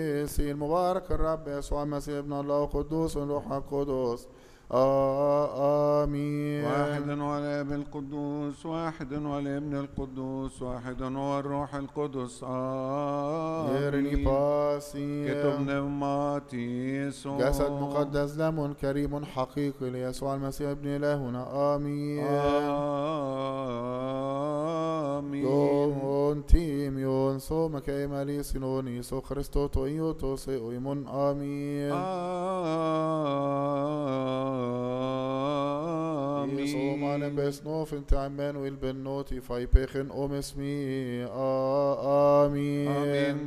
المبارك الرب يسوع المسيح ابن الله قدوس روح القدس آمين. واحد هو الاب القدوس، واحد هو الابن القدوس، واحد هو الروح القدس يرني آمين. باسي كتب نغماتيسو جسد مقدس دم كريم حقيقي ليسوع المسيح ابن إلهنا آمين. آمين. يون تيم يون سو مكاي مالي سينوني سو خريستو تو يوتو سي اويمون آمين. يسوع مالن بسنو فنت عمان والبنوتي فاي بيخن أم اسمي آمين. آمين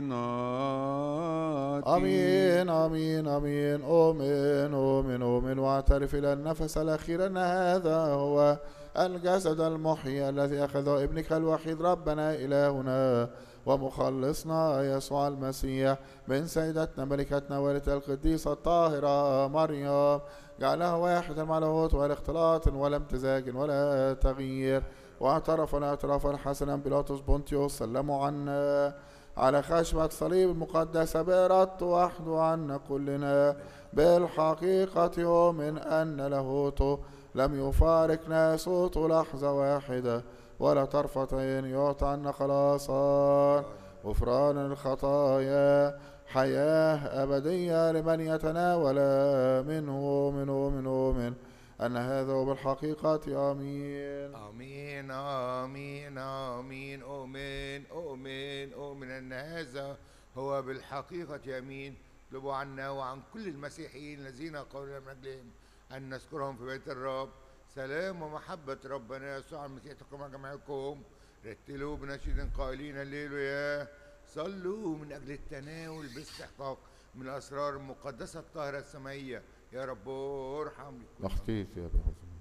تناتي. آمين آمين آمين آمين آمين آمين. واعترف إلى النفس الأخير أن هذا هو الجسد المحيي الذي أخذه ابنك الوحيد ربنا إلهنا ومخلصنا يسوع المسيح من سيدتنا ملكتنا والدة القديسة الطاهرة مريم، جعلها واحدا مع اللاهوت ولا اختلاط ولا امتزاج ولا تغيير. واعترف اعترافا حسنا بيلاطس بونتيوس سلموا عنا على خشبة الصليب المقدسة بإرادته وحده عنا كلنا بالحقيقة يؤمن أن لاهوته لم يفارق ناسوته لحظة واحدة ولا طرفة عين، يعطى عنا خلاصا غفران الخطايا حياة أبدية لمن يتناول منه أن هذا هو بالحقيقة آمين. آمين آمين آمين أؤمن أؤمن أؤمن أن هذا هو بالحقيقة آمين. اطلبوا عنا وعن كل المسيحيين الذين قولنا من أجلهم أن نذكرهم في بيت الرب. سلام ومحبة ربنا يسوع المسيح تكون مع جميعكم. رتلوا بنشيد قائلين هللويا. صلوا من أجل التناول باستحقاق من الأسرار المقدسة الطاهرة السمائية. يا رب ارحم لخطيف يا رب.